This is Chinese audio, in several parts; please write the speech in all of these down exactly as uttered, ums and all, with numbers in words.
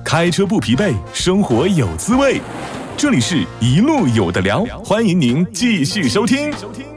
开车不疲惫，生活有滋味。这里是一路有的聊，欢迎您继续收听。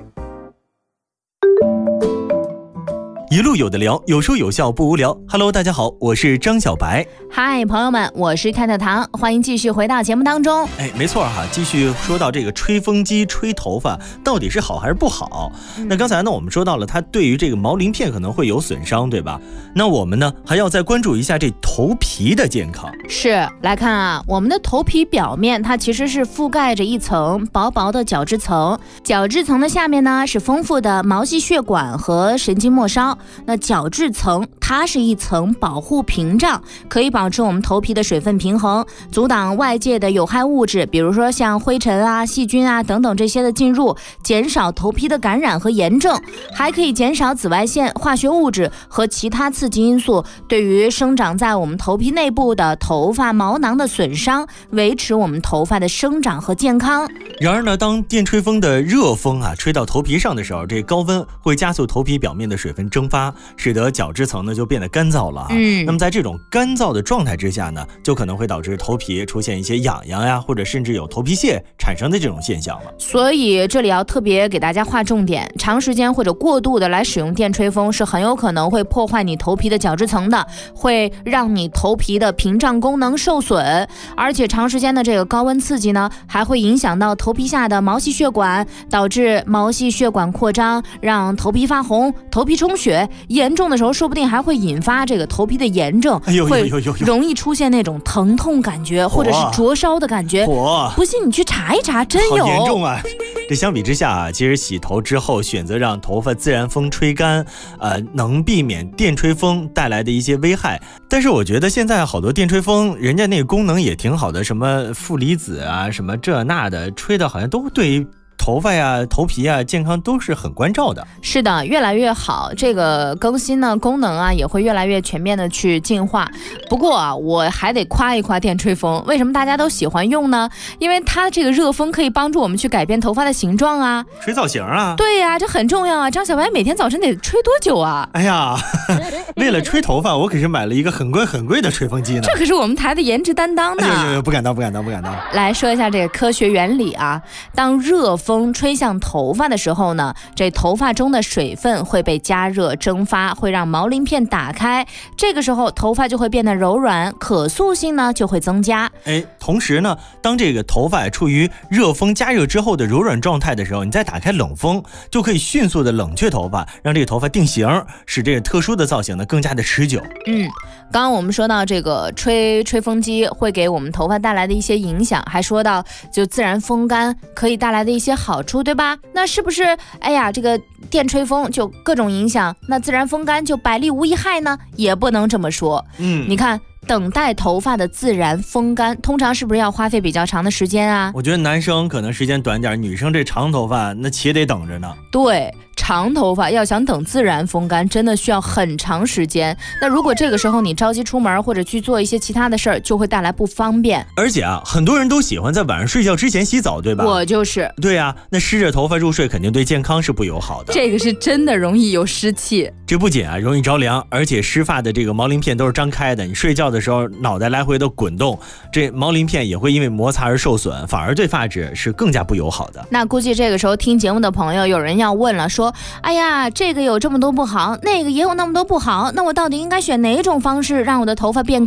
一路有的聊，有说有笑不无聊。Hello， 大家好，我是张小白。 嗨，朋友们，我是看特糖，欢迎继续回到节目当中。 哎，没错哈，继续说到这个吹风机吹头发到底是好还是不好？嗯、那刚才呢，我们说到了它对于这个毛鳞片可能会有损伤，对吧？那我们呢还要再关注一下这头皮的健康。 是，来看啊，我们的头皮表面它其实是覆盖着一层薄薄的角质层，角质层的下面呢是丰富的毛细血管和神经末梢。那角质层它是一层保护屏障，可以保持我们头皮的水分平衡，阻挡外界的有害物质，比如说像灰尘啊、细菌啊等等这些的进入，减少头皮的感染和炎症，还可以减少紫外线、化学物质和其他刺激因素对于生长在我们头皮内部的头发毛囊的损伤，维持我们头发的生长和健康。 然而呢，当电吹风的热风啊吹到头皮上的时候，这高温会加速头皮表面的水分蒸发，使得角质层呢就变得干燥了啊。嗯，那么在这种干燥的状态之下呢，就可能会导致头皮出现一些痒痒呀，或者甚至有头皮屑产生的这种现象了。 所以这里要特别给大家划重点，长时间或者过度的来使用电吹风是很有可能会破坏你头皮的角质层的，会让你头皮的屏障功能受损，而且长时间的这个高温刺激呢，还会影响到头皮下的毛细血管，导致毛细血管扩张，让头皮发红、头皮充血，严重的时候说不定还会引发这个头皮的炎症， 哎呦会容易出现那种疼痛感觉或者是灼烧的感觉。不信你去查一查，真有。 好严重啊！这相比之下啊，其实洗头之后选择让头发自然风吹干，呃，能避免电吹风带来的一些危害。但是我觉得现在好多电吹风，人家那个功能也挺好的，什么负离子啊，什么这那的，吹的好像都对于头发呀、头皮呀健康都是很关照的。 是的，越来越好，这个更新呢，功能啊也会越来越全面的去进化。不过啊，我还得夸一夸电吹风，为什么大家都喜欢用呢？因为它这个热风可以帮助我们去改变头发的形状啊， 吹造型啊。 对呀、啊，这很重要啊。张小白每天早晨得吹多久啊？ 哎呀，为了吹头发，我可是买了一个很贵很贵的吹风机呢。 这可是我们台的颜值担当呢。 哎呦呦，不敢当不敢当不敢当。 来说一下这个科学原理啊，当热风风吹向头发的时候呢，这头发中的水分会被加热蒸发，会让毛鳞片打开，这个时候头发就会变得柔软，可塑性呢就会增加。 哎，同时呢，当这个头发处于热风加热之后的柔软状态的时候，你再打开冷风，就可以迅速的冷却头发，让这个头发定型，使这个特殊的造型呢更加的持久。 嗯，刚刚我们说到这个吹吹风机会给我们头发带来的一些影响，还说到就自然风干可以带来的一些好处，对吧？那是不是哎呀，这个电吹风就各种影响，那自然风干就百利无一害呢？也不能这么说。嗯，你看等待头发的自然风干，通常是不是要花费比较长的时间啊？ 我觉得男生可能时间短点，女生这长头发那且得等着呢。 对，长头发要想等自然风干，真的需要很长时间。那如果这个时候你着急出门或者去做一些其他的事儿，就会带来不方便。 而且啊，很多人都喜欢在晚上睡觉之前洗澡，对吧？ 我就是。 对啊，那湿着头发入睡肯定对健康是不友好的。 这个是真的容易有湿气。 这不仅啊容易着凉，而且湿发的这个毛鳞片都是张开的，你睡觉的时候脑袋来回的滚动，这毛鳞片也会因为摩擦而受损，反而对发质是更加不友好的。 那估计这个时候听节目的朋友有人要问了，说哎呀，这个有这么多不好，那个也有那么多不好，那我到底应该选哪种方式让我的头发变